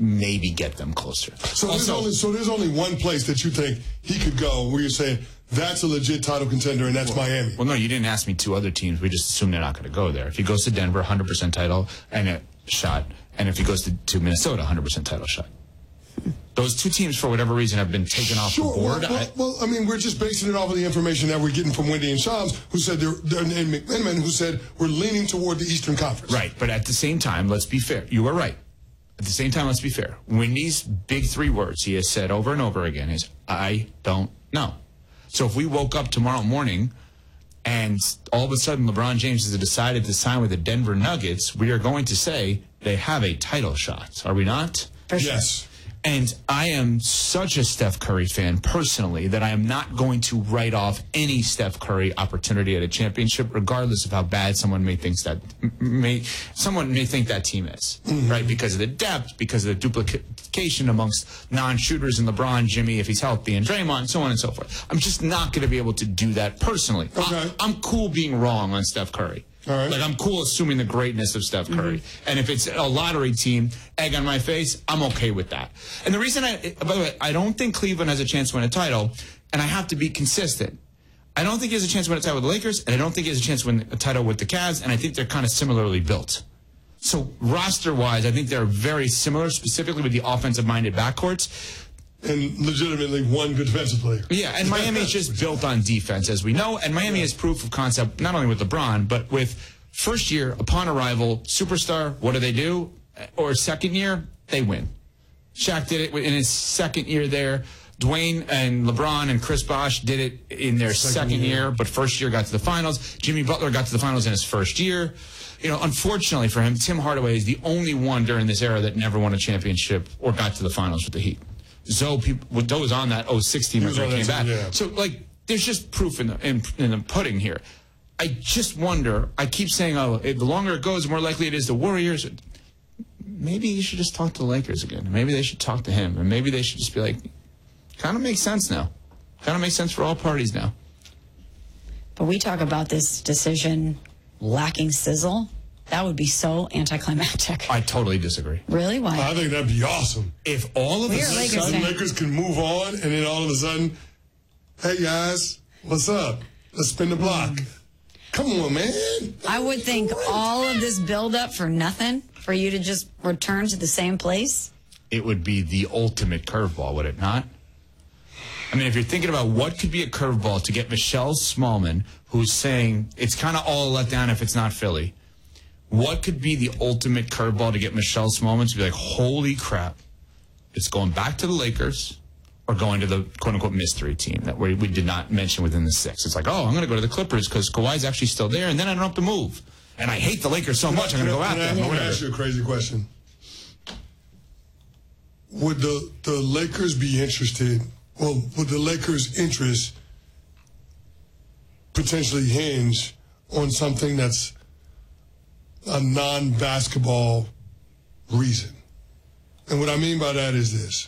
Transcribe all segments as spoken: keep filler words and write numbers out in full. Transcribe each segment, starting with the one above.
maybe get them closer. So there's, also, only, so there's only one place that you think he could go where you're saying that's a legit title contender, and that's well, Miami. Well, no, you didn't ask me two other teams. We just assume they're not going to go there. If he goes to Denver, one hundred percent title and a shot. And if he goes to, to Minnesota, one hundred percent title shot. Those two teams, for whatever reason, have been taken off sure, the board. Well, well, well, I mean, we're just basing it off of the information that we're getting from Wendy and Shams, who said they're, they're and McMenamin, who said we're leaning toward the Eastern Conference. Right, but at the same time, let's be fair. You were right. At the same time, let's be fair. Wendy's big three words he has said over and over again is, I don't know. So if we woke up tomorrow morning and all of a sudden LeBron James has decided to sign with the Denver Nuggets, we are going to say they have a title shot. Are we not? For sure. Yes. And I am such a Steph Curry fan personally that I am not going to write off any Steph Curry opportunity at a championship, regardless of how bad someone may think that may someone may think that team is, mm-hmm. right? Because of the depth, because of the duplication amongst non-shooters and LeBron, Jimmy, if he's healthy, and Draymond, so on and so forth. I'm just not going to be able to do that personally. Okay. I, I'm cool being wrong on Steph Curry. All right. Like, I'm cool assuming the greatness of Steph Curry. Mm-hmm. And if it's a lottery team, egg on my face, I'm okay with that. And the reason I, by the way, I don't think Cleveland has a chance to win a title, and I have to be consistent. I don't think he has a chance to win a title with the Lakers, and I don't think he has a chance to win a title with the Cavs, and I think they're kind of similarly built. So roster-wise, I think they're very similar, specifically with the offensive-minded backcourts. And legitimately one good defensive player. Yeah, and Miami is just built on defense, as we know. And Miami is proof of concept, not only with LeBron, but with first year, upon arrival, superstar, what do they do? Or second year, they win. Shaq did it in his second year there. Dwayne and LeBron and Chris Bosh did it in their second, second year. year, but first year got to the finals. Jimmy Butler got to the finals in his first year. You know, unfortunately for him, Tim Hardaway is the only one during this era that never won a championship or got to the finals with the Heat. Zoe, people, Zoe was on that oh six team when they came back. Yeah. So, like, there's just proof in the, in, in the pudding here. I just wonder, I keep saying, oh, it, the longer it goes, the more likely it is the Warriors. Maybe you should just talk to the Lakers again. Maybe they should talk to him. And maybe they should just be like, kind of makes sense now. Kind of makes sense for all parties now. But we talk about this decision lacking sizzle. That would be so anticlimactic. I totally disagree. Really? Why? I think that'd be awesome. If all of a sudden Lakers can move on, and then all of a sudden, hey guys, what's up? Let's spin the block. Mm. Come on, man. I would think all of this build-up for nothing, for you to just return to the same place? It would be the ultimate curveball, would it not? I mean, if you're thinking about what could be a curveball to get Michelle Smallman, who's saying it's kind of all let down if it's not Philly, what could be the ultimate curveball to get Michelle Smallman to be like, holy crap, it's going back to the Lakers or going to the quote-unquote mystery team that we, we did not mention within the six. It's like, oh, I'm going to go to the Clippers because Kawhi's actually still there, and then I don't have to move. And I hate the Lakers so much, I'm going to go out there. I'm going to ask you a crazy question. Would the, the Lakers be interested, well, would the Lakers' interest potentially hinge on something that's a non-basketball reason? And what I mean by that is this.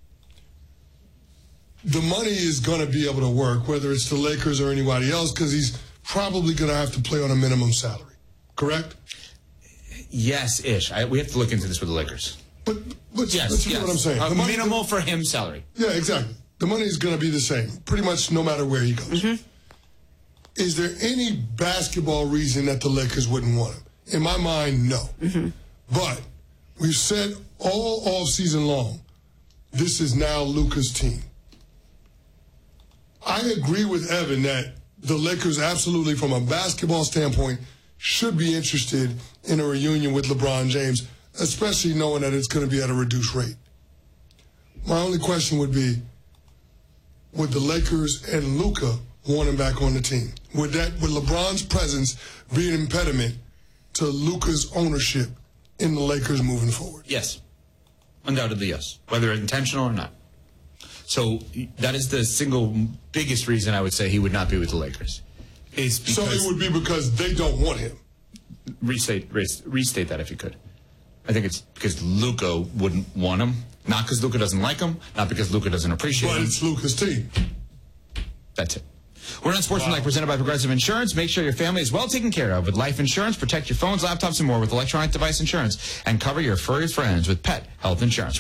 The money is going to be able to work, whether it's the Lakers or anybody else, because he's probably going to have to play on a minimum salary. Correct? Yes-ish. I, we have to look into this with the Lakers. But, but, yes, but you yes. know what I'm saying. A the money, minimal for him salary. Yeah, exactly. The money is going to be the same, pretty much no matter where he goes. Mm-hmm. Is there any basketball reason that the Lakers wouldn't want him? In my mind, no. Mm-hmm. But we've said all off season long, this is now Luka's team. I agree with Evan that the Lakers absolutely, from a basketball standpoint, should be interested in a reunion with LeBron James, especially knowing that it's going to be at a reduced rate. My only question would be, would the Lakers and Luka want him back on the team? Would that, would LeBron's presence be an impediment to Luka's ownership in the Lakers moving forward? Yes. Undoubtedly, yes. Whether intentional or not. So that is the single biggest reason I would say he would not be with the Lakers. Is because so it would be because they don't want him. Restate, restate that if you could. I think it's because Luka wouldn't want him. Not because Luka doesn't like him. Not because Luka doesn't appreciate him. But it's Luka's team. That's it. We're on Sportsmanlike, wow. presented by Progressive Insurance. Make sure your family is well taken care of with life insurance. Protect your phones, laptops, and more with electronic device insurance. And cover your furry friends with pet health insurance.